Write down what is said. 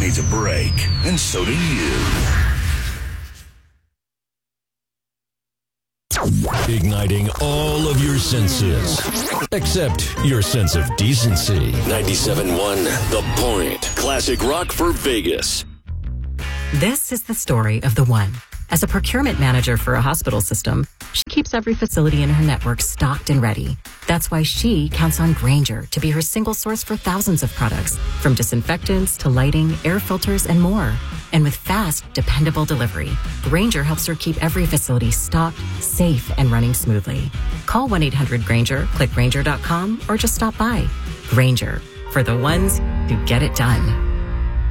needs a break, and so do you. Igniting all of your senses, except your sense of decency. 97.1 The Point. Classic rock for Vegas. This is the story of the one. As a procurement manager for a hospital system, she keeps every facility in her network stocked and ready. That's why she counts on Grainger to be her single source for thousands of products, from disinfectants to lighting, air filters, and more. And with fast, dependable delivery, Grainger helps her keep every facility stocked, safe, and running smoothly. Call 1-800-GRAINGER, click Grainger.com, or just stop by. Grainger, for the ones who get it done.